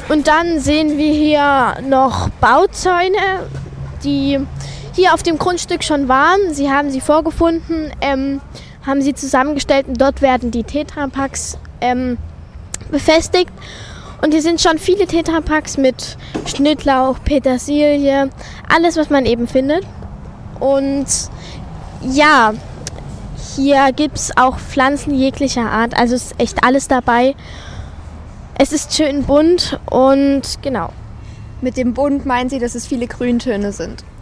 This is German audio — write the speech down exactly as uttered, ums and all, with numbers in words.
Und dann sehen wir hier noch Bauzäune, die hier auf dem Grundstück schon waren. Sie haben sie vorgefunden, ähm, haben sie zusammengestellt und dort werden die Tetrapaks ähm, befestigt. Und hier sind schon viele Tetrapaks mit Schnittlauch, Petersilie, alles, was man eben findet. Und ja, hier gibt es auch Pflanzen jeglicher Art, also ist echt alles dabei. Es ist schön bunt und genau. Mit dem Bunt meinen Sie, dass es viele Grüntöne sind?